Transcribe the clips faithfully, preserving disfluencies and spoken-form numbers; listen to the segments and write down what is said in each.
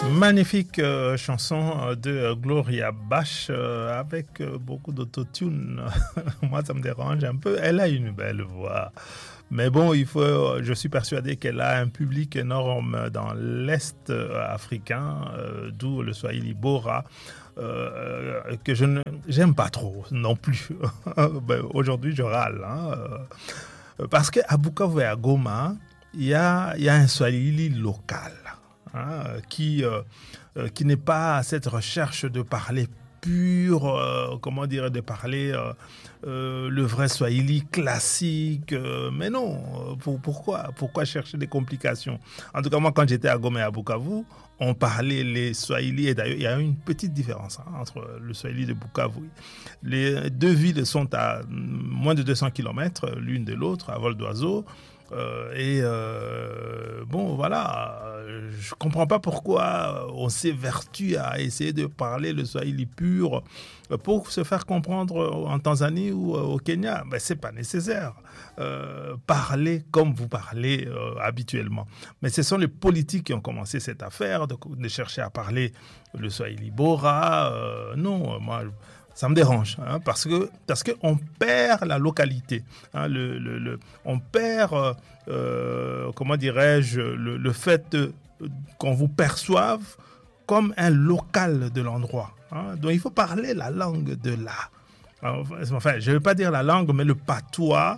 Magnifique euh, chanson de euh, Gloria Bach euh, avec euh, beaucoup d'autotune. Moi, ça me dérange un peu. Elle a une belle voix. Mais bon, il faut, je suis persuadé qu'elle a un public énorme dans l'Est africain, euh, d'où le Swahili Bora, euh, que je ne, j'aime pas trop non plus. Ben, aujourd'hui, je râle. Hein, euh, parce qu'à Bukavu et à Goma, il y a, il y a un Swahili local. Hein, qui, euh, euh, qui n'est pas à cette recherche de parler pur, euh, comment dire, de parler euh, euh, le vrai Swahili classique. Euh, mais non, pour, pourquoi, pourquoi chercher des complications? En tout cas, moi, quand j'étais à Goma et à Bukavu, on parlait les Swahili, et d'ailleurs, il y a une petite différence hein, entre le Swahili de Bukavu. Les deux villes sont à moins de deux cents kilomètres l'une de l'autre, à vol d'oiseau. Euh, et euh, bon, voilà, je comprends pas pourquoi on s'évertue à essayer de parler le Swahili pur pour se faire comprendre en Tanzanie ou au Kenya. Ben, c'est pas nécessaire. Euh, parler comme vous parlez euh, habituellement. Mais ce sont les politiques qui ont commencé cette affaire de, de chercher à parler le Swahili Bora. Euh, non, moi. Ça me dérange, hein, parce que parce qu'on perd la localité. Hein, le, le, le, on perd, euh, comment dirais-je, le, le fait de, qu'on vous perçoive comme un local de l'endroit. Hein. Donc il faut parler la langue de là. Enfin, je ne veux pas dire la langue, mais le patois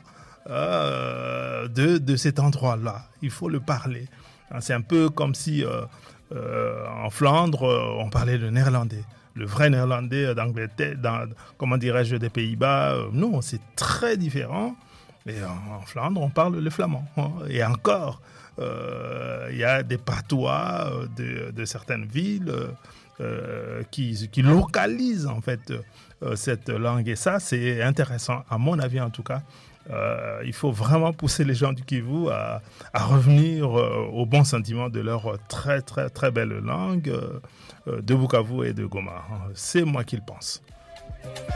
euh, de, de cet endroit-là. Il faut le parler. Hein, c'est un peu comme si euh, euh, en Flandre, on parlait le néerlandais. Le vrai néerlandais d'Angleterre, dans, comment dirais-je, des Pays-Bas, euh, non, c'est très différent. Mais en, en Flandre, on parle le flamand. Hein. Et encore, il euh, y a des patois de, de certaines villes euh, qui, qui localisent en fait euh, cette langue. Et ça, c'est intéressant, à mon avis en tout cas. Euh, il faut vraiment pousser les gens du Kivu à, à revenir euh, au bon sentiment de leur très très très belle langue euh, de Bukavu et de Goma. C'est moi qui le pense.